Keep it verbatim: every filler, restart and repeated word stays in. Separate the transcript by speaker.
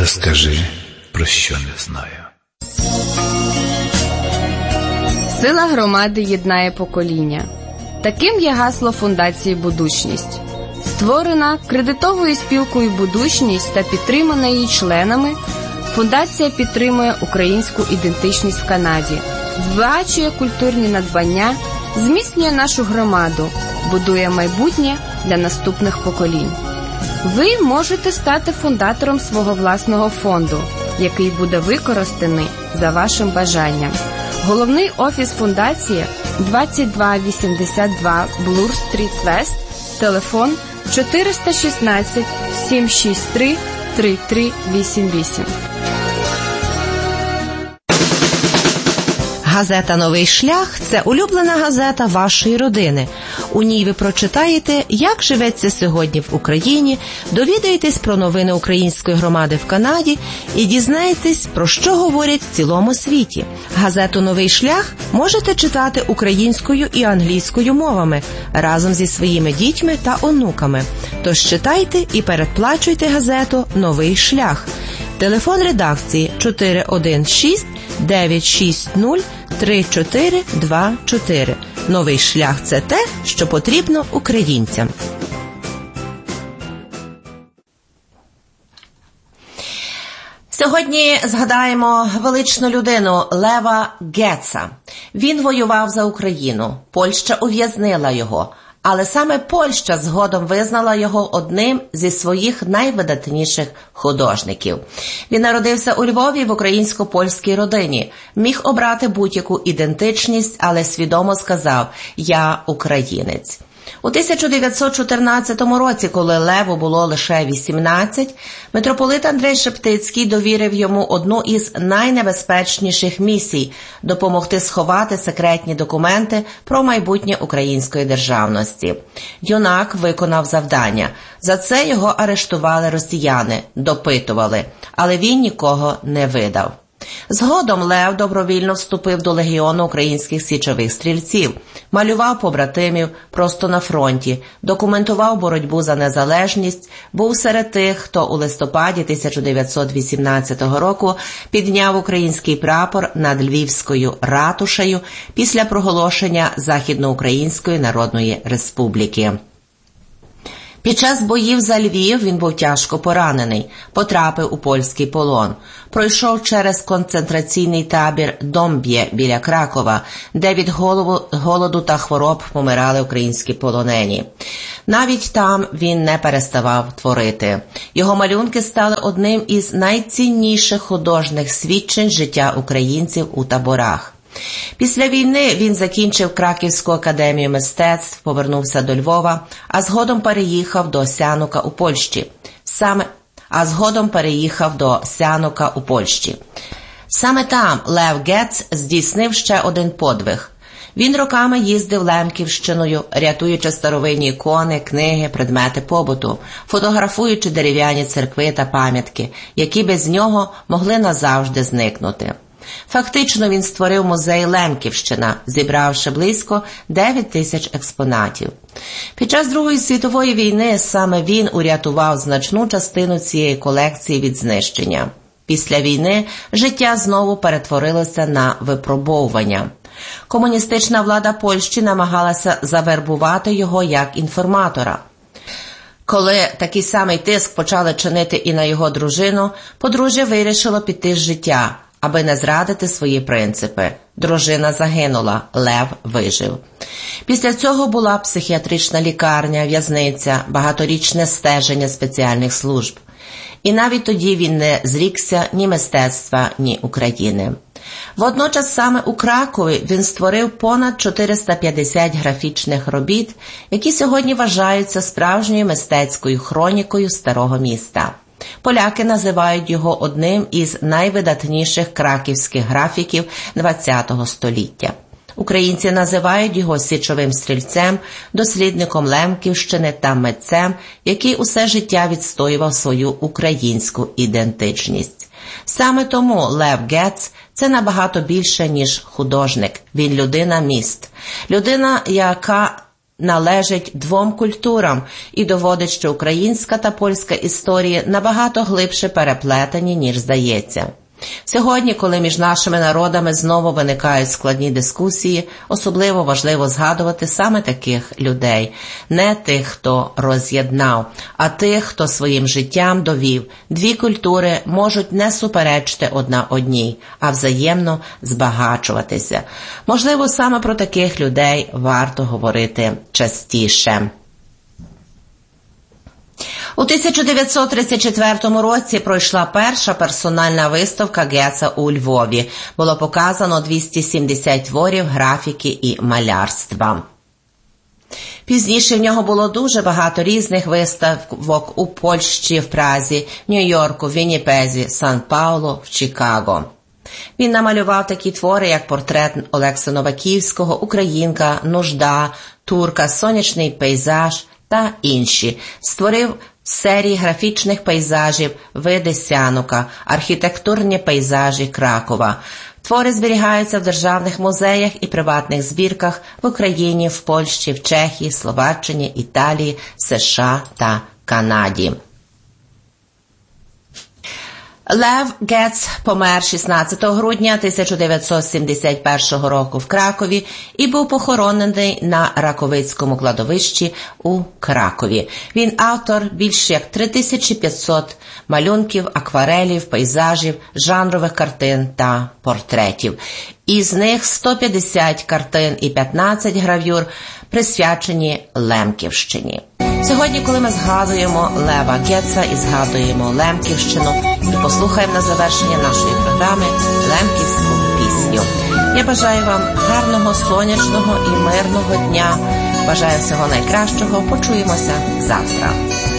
Speaker 1: Розкажи, про що не знаю.
Speaker 2: Сила громади єднає покоління. Таким є гасло фундації «Будучність». Створена кредитовою спілкою «Будучність» та підтримана її членами, фундація підтримує українську ідентичність в Канаді, збагачує культурні надбання, зміцнює нашу громаду, будує майбутнє для наступних поколінь. Ви можете стати фундатором свого власного фонду, який буде використаний за вашим бажанням. Головний офіс фундації двадцять два вісімдесят два Блур-стріт Вест, телефон чотириста шістнадцять сімсот шістдесят три тридцять три вісімдесят вісім.
Speaker 3: Газета «Новий шлях» – це улюблена газета вашої родини. У ній ви прочитаєте, як живеться сьогодні в Україні, довідаєтесь про новини української громади в Канаді і дізнаєтесь, про що говорять в цілому світі. Газету «Новий шлях» можете читати українською і англійською мовами разом зі своїми дітьми та онуками. Тож читайте і передплачуйте газету «Новий шлях». Телефон редакції чотири один шість дев'ять шість нуль три чотири два чотири. Новий шлях – це те, що потрібно українцям. Сьогодні згадаємо величну людину Лева Гетца. Він воював за Україну. Польща ув'язнила його. Але саме Польща згодом визнала його одним зі своїх найвидатніших художників. Він народився у Львові в українсько-польській родині. Міг обрати будь-яку ідентичність, але свідомо сказав «Я українець». У тисяча дев'ятсот чотирнадцятому році, коли Леву було лише вісімнадцять, митрополит Андрей Шептицький довірив йому одну із найнебезпечніших місій – допомогти сховати секретні документи про майбутнє української державності. Юнак виконав завдання. За це його арештували росіяни, допитували, але він нікого не видав. Згодом Лев добровільно вступив до легіону українських січових стрільців, малював побратимів просто на фронті, документував боротьбу за незалежність, був серед тих, хто у листопаді тисяча дев'ятсот вісімнадцятого року підняв український прапор над Львівською ратушею після проголошення Західноукраїнської Народної Республіки. Під час боїв за Львів він був тяжко поранений, потрапив у польський полон. Пройшов через концентраційний табір Домб'є біля Кракова, де від голоду та хвороб помирали українські полонені. Навіть там він не переставав творити. Його малюнки стали одним із найцінніших художніх свідчень життя українців у таборах. Після війни він закінчив Краківську академію мистецтв, повернувся до Львова, а згодом переїхав до Сянука у Польщі. Саме а згодом переїхав до Сянука у Польщі. Саме там Лев Гетц здійснив ще один подвиг. Він роками їздив Лемківщиною, рятуючи старовинні ікони, книги, предмети побуту, фотографуючи дерев'яні церкви та пам'ятки, які без нього могли назавжди зникнути. Фактично він створив музей Лемківщина, зібравши близько дев'ять тисяч експонатів. Під час Другої світової війни саме він урятував значну частину цієї колекції від знищення. Після війни життя знову перетворилося на випробовування. Комуністична влада Польщі намагалася завербувати його як інформатора. Коли такий самий тиск почали чинити і на його дружину, подружжя вирішило піти з життя, аби не зрадити свої принципи. Дружина загинула, Лев вижив. Після цього була психіатрична лікарня, в'язниця, багаторічне стеження спеціальних служб. І навіть тоді він не зрікся ні мистецтва, ні України. Водночас саме у Кракові він створив понад чотириста п'ятдесят графічних робіт, які сьогодні вважаються справжньою мистецькою хронікою старого міста. Поляки називають його одним із найвидатніших краківських графіків ХХ століття. Українці називають його січовим стрільцем, дослідником Лемківщини та митцем, який усе життя відстоював свою українську ідентичність. Саме тому Лев Гетц – це набагато більше, ніж художник. Він людина міст. Людина, яка належить двом культурам і доводить, що українська та польська історії набагато глибше переплетені, ніж здається. Сьогодні, коли між нашими народами знову виникають складні дискусії, особливо важливо згадувати саме таких людей. Не тих, хто роз'єднав, а тих, хто своїм життям довів. Дві культури можуть не суперечити одна одній, а взаємно збагачуватися. Можливо, саме про таких людей варто говорити частіше. У тисяча дев'ятсот тридцять четвертому році пройшла перша персональна виставка Гетца у Львові. Було показано двісті сімдесят творів графіки і малярства. Пізніше в нього було дуже багато різних виставок у Польщі, в Празі, Нью-Йорку, Вінніпезі, Сан-Паулу, в Чикаго. Він намалював такі твори, як портрет Олекси Новаківського, Українка, Нужда, Турка, Сонячний пейзаж та інші. Створив серії графічних пейзажів види Сянука, архітектурні пейзажі Кракова. Твори зберігаються в державних музеях і приватних збірках в Україні, в Польщі, в Чехії, Словаччині, Італії, США та Канаді. Лев Гетц помер шістнадцятого грудня тисяча дев'ятсот сімдесят першого року в Кракові і був похоронений на Раковицькому кладовищі у Кракові. Він автор більше як три тисячі п'ятсот малюнків, акварелів, пейзажів, жанрових картин та портретів. Із них сто п'ятдесят картин і п'ятнадцять гравюр присвячені Лемківщині. Сьогодні, коли ми згадуємо Лева Гетца і згадуємо Лемківщину, і послухаємо на завершення нашої програми лемківську пісню. Я бажаю вам гарного, сонячного і мирного дня. Бажаю всього найкращого. Почуємося завтра.